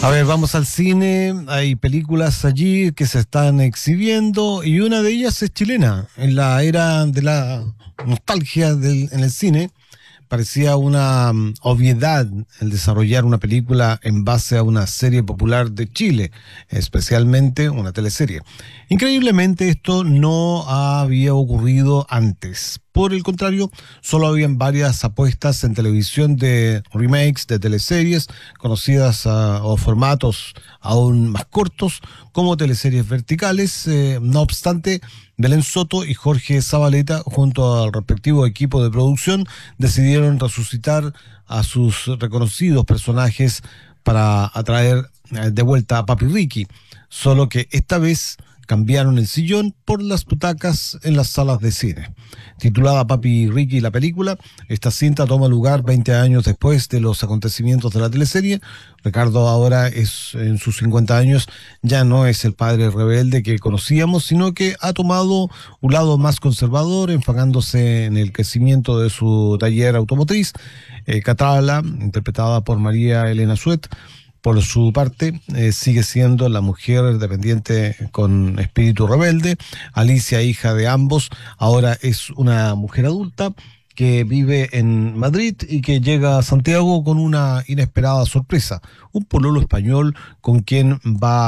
A ver, vamos al cine, hay películas allí que se están exhibiendo y una de ellas es chilena. En la era de la nostalgia en el cine, parecía una obviedad el desarrollar una película en base a una serie popular de Chile, especialmente una teleserie. Increíblemente esto no había ocurrido antes. Por el contrario, solo habían varias apuestas en televisión de remakes de teleseries conocidas o formatos aún más cortos como teleseries verticales. No obstante, Belén Soto y Jorge Zabaleta, junto al respectivo equipo de producción, decidieron resucitar a sus reconocidos personajes para atraer de vuelta a Papi Ricky, solo que esta vez cambiaron el sillón por las butacas en las salas de cine. Titulada Papi Ricky la película, esta cinta toma lugar 20 años después de los acontecimientos de la teleserie. Ricardo ahora es en sus 50 años, ya no es el padre rebelde que conocíamos, sino que ha tomado un lado más conservador, enfocándose en el crecimiento de su taller automotriz. Catala, interpretada por María Elena Suet, por su parte, sigue siendo la mujer dependiente con espíritu rebelde. Alicia, hija de ambos, ahora es una mujer adulta que vive en Madrid y que llega a Santiago con una inesperada sorpresa: un pololo español con quien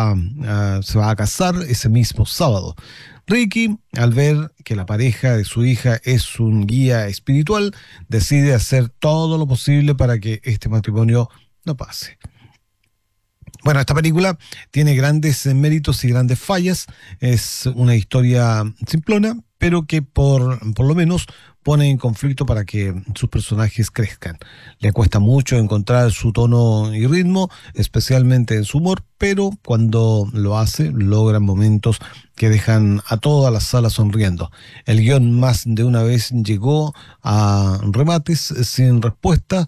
se va a casar ese mismo sábado. Ricky, al ver que la pareja de su hija es un guía espiritual, decide hacer todo lo posible para que este matrimonio no pase. Bueno, esta película tiene grandes méritos y grandes fallas. Es una historia simplona, pero que por lo menos pone en conflicto para que sus personajes crezcan. Le cuesta mucho encontrar su tono y ritmo, especialmente en su humor, pero cuando lo hace, logran momentos que dejan a toda la sala sonriendo. El guión más de una vez llegó a remates sin respuesta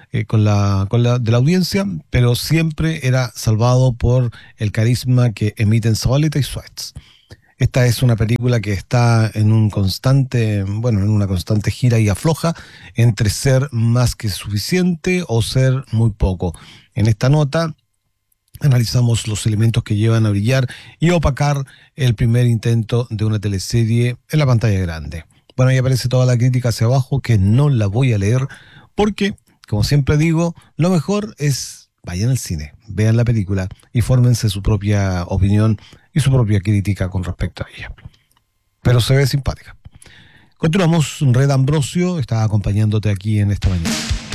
de la audiencia, pero siempre era salvado por el carisma que emiten Zabaleta y Suárez. Esta es una película que está en una constante gira y afloja entre ser más que suficiente o ser muy poco. En esta nota analizamos los elementos que llevan a brillar y opacar el primer intento de una teleserie en la pantalla grande. Bueno, ahí aparece toda la crítica hacia abajo, que no la voy a leer porque, como siempre digo, lo mejor es vayan al cine, vean la película y fórmense su propia opinión y su propia crítica con respecto a ella. Pero se ve simpática. Continuamos. Red Ambrosio está acompañándote aquí en esta mañana.